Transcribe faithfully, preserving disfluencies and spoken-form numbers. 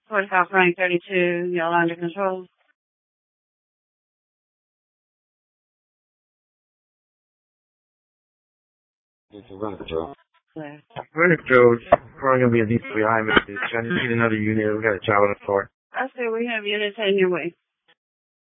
forty-five Frank thirty-two, y'all under control? This is under control. Yeah. Under control. Probably going to be a decent behind me. Trying to get another unit. We got a child on the floor. I said we have units heading your way.